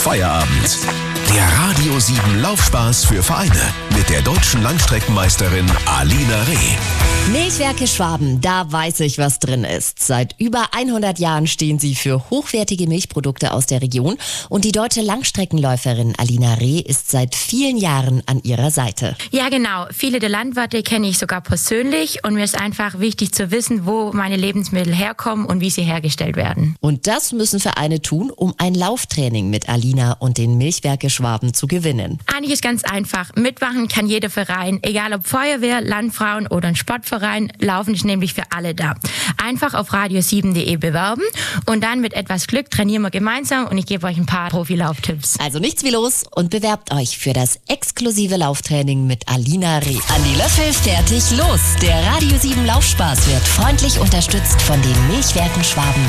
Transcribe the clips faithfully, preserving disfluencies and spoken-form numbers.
Feierabend. Der Radio sieben Laufspaß für Vereine mit der deutschen Langstreckenmeisterin Alina Reh. Milchwerke Schwaben, da weiß ich, was drin ist. Seit über hundert Jahren stehen sie für hochwertige Milchprodukte aus der Region und die deutsche Langstreckenläuferin Alina Reh ist seit vielen Jahren an ihrer Seite. Ja, genau. Viele der Landwirte kenne ich sogar persönlich und mir ist einfach wichtig zu wissen, wo meine Lebensmittel herkommen und wie sie hergestellt werden. Und das müssen Vereine tun, um ein Lauftraining mit Alina und den Milchwerke Schwaben zu gewinnen. Eigentlich ist ganz einfach. Mitmachen kann jeder Verein, egal ob Feuerwehr, Landfrauen oder ein Sportverein, Laufen ist nämlich für alle da. Einfach auf radio sieben punkt de bewerben und dann mit etwas Glück trainieren wir gemeinsam und ich gebe euch ein paar Profilauftipps. Also nichts wie los und bewerbt euch für das exklusive Lauftraining mit Alina Reh. An die Löffel, fertig, los! Der Radio sieben Laufspaß wird freundlich unterstützt von den Milchwerken Schwaben.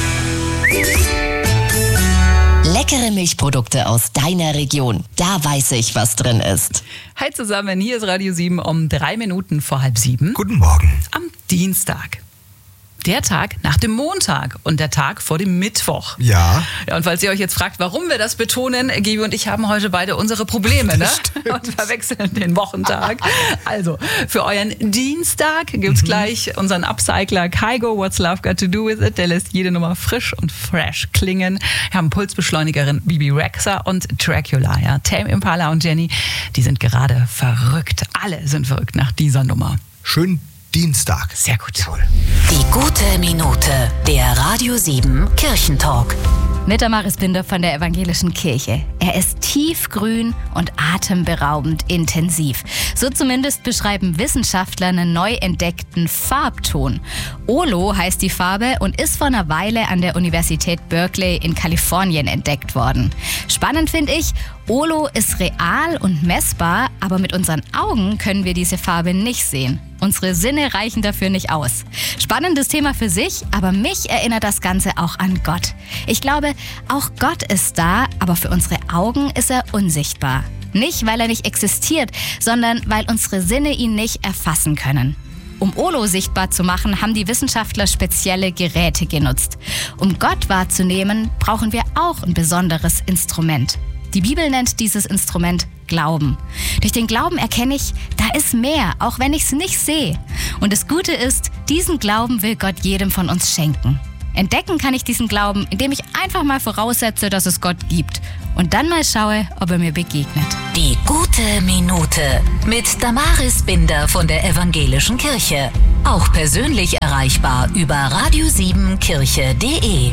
Leckere Milchprodukte aus deiner Region. Da weiß ich, was drin ist. Hi zusammen, hier ist Radio sieben um drei Minuten vor halb sieben. Guten Morgen. Am Dienstag. Der Tag nach dem Montag und der Tag vor dem Mittwoch. Ja. Ja, und falls ihr euch jetzt fragt, warum wir das betonen, Gibi und ich haben heute beide unsere Probleme, ne? Und verwechseln den Wochentag. Also, für euren Dienstag gibt's mhm. gleich unseren Upcycler Kygo, What's Love Got to Do With It? Der lässt jede Nummer frisch und fresh klingen. Wir haben Pulsbeschleunigerin Bibi Rexha und Dracula, ja. Tame Impala und Jenny, die sind gerade verrückt. Alle sind verrückt nach dieser Nummer. Schön Dienstag. Sehr gut. Jawohl. Die gute Minute, der Radio sieben Kirchentalk. Mit Damaris Binder von der Evangelischen Kirche. Er ist tiefgrün und atemberaubend intensiv. So zumindest beschreiben Wissenschaftler einen neu entdeckten Farbton. Olo heißt die Farbe und ist vor einer Weile an der Universität Berkeley in Kalifornien entdeckt worden. Spannend finde ich, Olo ist real und messbar, aber mit unseren Augen können wir diese Farbe nicht sehen. Unsere Sinne reichen dafür nicht aus. Spannendes Thema für sich, aber mich erinnert das Ganze auch an Gott. Ich glaube, auch Gott ist da, aber für unsere Augen ist er unsichtbar. Nicht, weil er nicht existiert, sondern weil unsere Sinne ihn nicht erfassen können. Um Olo sichtbar zu machen, haben die Wissenschaftler spezielle Geräte genutzt. Um Gott wahrzunehmen, brauchen wir auch ein besonderes Instrument. Die Bibel nennt dieses Instrument Glauben. Durch den Glauben erkenne ich, da ist mehr, auch wenn ich es nicht sehe. Und das Gute ist, diesen Glauben will Gott jedem von uns schenken. Entdecken kann ich diesen Glauben, indem ich einfach mal voraussetze, dass es Gott gibt. Und dann mal schaue, ob er mir begegnet. Die gute Minute mit Damaris Binder von der Evangelischen Kirche. Auch persönlich erreichbar über radio sieben kirche punkt de.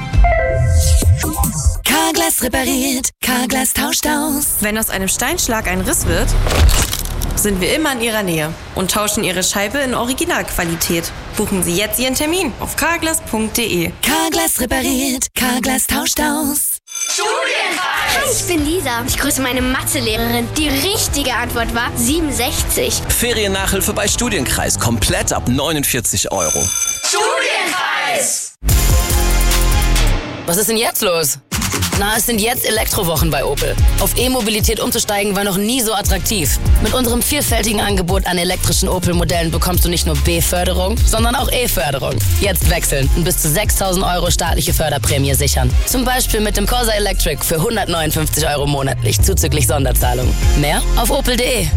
Carglass repariert, Carglass tauscht aus. Wenn aus einem Steinschlag ein Riss wird, sind wir immer in Ihrer Nähe und tauschen Ihre Scheibe in Originalqualität. Buchen Sie jetzt Ihren Termin auf carglass punkt de. Carglass repariert, Carglass tauscht aus. Studienreis! Hi, ich bin Lisa. Ich grüße meine Mathelehrerin. Die richtige Antwort war siebenundsechzig. Feriennachhilfe bei Studienkreis. Komplett ab neunundvierzig Euro. Studienreis! Was ist denn jetzt los? Na, es sind jetzt Elektrowochen bei Opel. Auf E-Mobilität umzusteigen war noch nie so attraktiv. Mit unserem vielfältigen Angebot an elektrischen Opel-Modellen bekommst du nicht nur B-Förderung, sondern auch E-Förderung. Jetzt wechseln und bis zu sechstausend Euro staatliche Förderprämie sichern. Zum Beispiel mit dem Corsa Electric für hundertneunundfünfzig Euro monatlich zuzüglich Sonderzahlung. Mehr auf opel punkt de.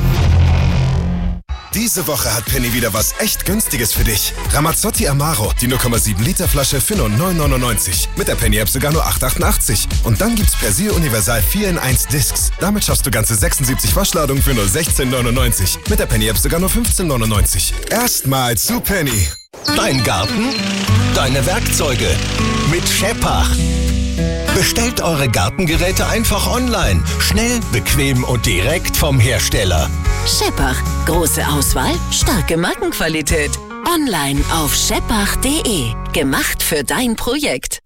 Diese Woche hat Penny wieder was echt Günstiges für dich. Ramazzotti Amaro, die null Komma sieben Liter Flasche für nur neun neunundneunzig. Mit der Penny-App sogar nur acht achtundachtzig. Und dann gibt's Persil Universal vier in eins Discs. Damit schaffst du ganze sechsundsiebzig Waschladungen für nur sechzehn neunundneunzig. Mit der Penny-App sogar nur fünfzehn neunundneunzig. Erstmal zu Penny. Dein Garten, deine Werkzeuge mit Scheppach. Bestellt eure Gartengeräte einfach online. Schnell, bequem und direkt vom Hersteller. Scheppach. Große Auswahl, starke Markenqualität. Online auf scheppach punkt de. Gemacht für dein Projekt.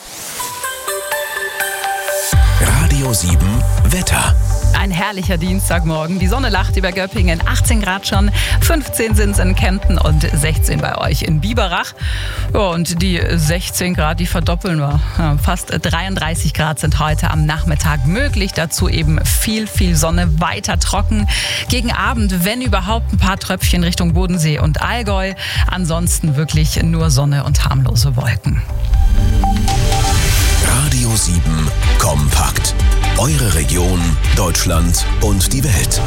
Radio sieben Wetter. Ein herrlicher Dienstagmorgen. Die Sonne lacht über Göppingen. achtzehn Grad schon. fünfzehn sind es in Kempten und sechzehn bei euch in Biberach. Ja, und die sechzehn Grad, die verdoppeln wir. Ja, fast dreiunddreißig Grad sind heute am Nachmittag möglich. Dazu eben viel, viel Sonne, weiter trocken. Gegen Abend, wenn überhaupt, ein paar Tröpfchen Richtung Bodensee und Allgäu. Ansonsten wirklich nur Sonne und harmlose Wolken. Radio sieben Kompakt. Eure Region, Deutschland und die Welt.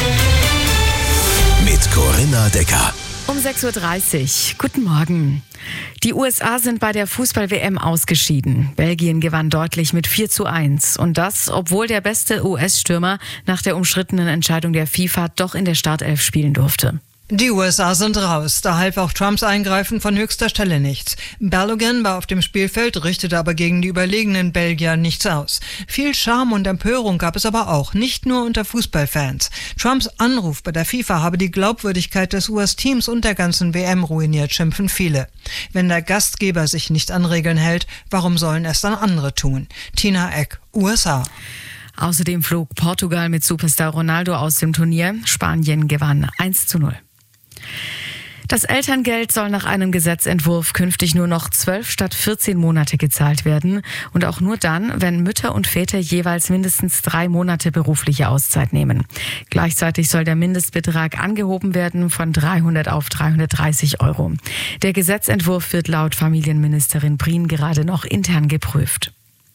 Mit Corinna Decker. Um sechs Uhr dreißig. Guten Morgen. Die U S A sind bei der Fußball-W M ausgeschieden. Belgien gewann deutlich mit vier zu eins. Und das, obwohl der beste U S-Stürmer nach der umstrittenen Entscheidung der FIFA doch in der Startelf spielen durfte. Die U S A sind raus, da half auch Trumps Eingreifen von höchster Stelle nichts. Balogun war auf dem Spielfeld, richtete aber gegen die überlegenen Belgier nichts aus. Viel Charme und Empörung gab es aber auch, nicht nur unter Fußballfans. Trumps Anruf bei der FIFA habe die Glaubwürdigkeit des U S-Teams und der ganzen W M ruiniert, schimpfen viele. Wenn der Gastgeber sich nicht an Regeln hält, warum sollen es dann andere tun? Tina Eck, U S A. Außerdem flog Portugal mit Superstar Ronaldo aus dem Turnier. Spanien gewann eins zu null. Das Elterngeld soll nach einem Gesetzentwurf künftig nur noch zwölf statt vierzehn Monate gezahlt werden und auch nur dann, wenn Mütter und Väter jeweils mindestens drei Monate berufliche Auszeit nehmen. Gleichzeitig soll der Mindestbetrag angehoben werden von dreihundert auf dreihundertdreißig Euro. Der Gesetzentwurf wird laut Familienministerin Prien gerade noch intern geprüft.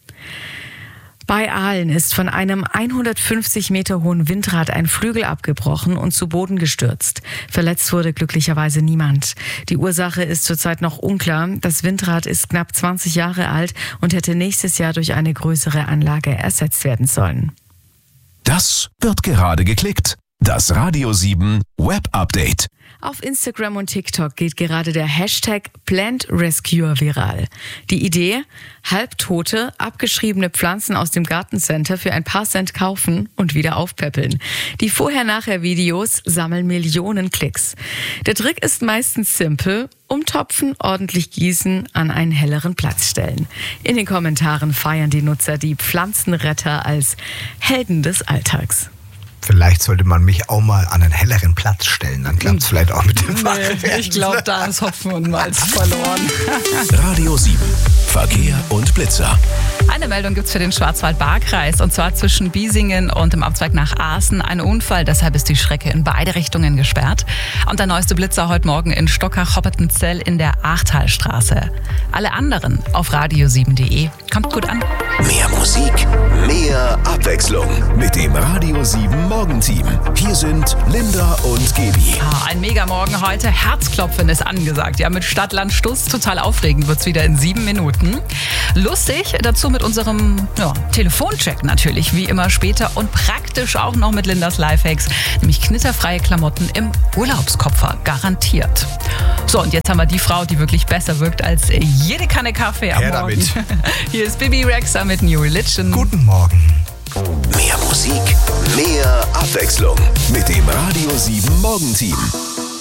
Bei Aalen ist von einem hundertfünfzig Meter hohen Windrad ein Flügel abgebrochen und zu Boden gestürzt. Verletzt wurde glücklicherweise niemand. Die Ursache ist zurzeit noch unklar. Das Windrad ist knapp zwanzig Jahre alt und hätte nächstes Jahr durch eine größere Anlage ersetzt werden sollen. Das wird gerade geklickt. Das Radio sieben Web Update. Auf Instagram und TikTok geht gerade der Hashtag Plant Rescuer viral. Die Idee? Halbtote, abgeschriebene Pflanzen aus dem Gartencenter für ein paar Cent kaufen und wieder aufpäppeln. Die Vorher-Nachher-Videos sammeln Millionen Klicks. Der Trick ist meistens simpel: umtopfen, ordentlich gießen, an einen helleren Platz stellen. In den Kommentaren feiern die Nutzer die Pflanzenretter als Helden des Alltags. Vielleicht sollte man mich auch mal an einen helleren Platz stellen, dann klappt es vielleicht auch mit dem Fach. Nee, ich glaube, da ist Hopfen und Malz verloren. Radio sieben, Verkehr und Blitzer. Eine Meldung gibt es für den Schwarzwald-Baar-Kreis, und zwar zwischen Biesingen und dem Abzweig nach Aaßen. Ein Unfall, deshalb ist die Strecke in beide Richtungen gesperrt. Und der neueste Blitzer heute Morgen in Stockach-Hoppertenzell in der Ahrtalstraße. Alle anderen auf radio sieben punkt de. Kommt gut an. Mehr Musik, mehr Abwechslung mit dem Radio sieben Morgenteam. Hier sind Linda und Gaby. Ah, ein Megamorgen heute. Herzklopfen ist angesagt. Ja, mit Stadt, Land, Stuss. Total aufregend wird's wieder in sieben Minuten. Lustig dazu mit unserem ja, Telefoncheck natürlich, wie immer später. Und praktisch auch noch mit Lindas Lifehacks, nämlich knitterfreie Klamotten im Urlaubskoffer. Garantiert. So, und jetzt haben wir die Frau, die wirklich besser wirkt als jede Kanne Kaffee am Her Morgen. damit. Hier ist Bibi Rexha mit New Religion. Guten Morgen. Mehr Musik, mehr Abwechslung mit dem Radio sieben Morgenteam.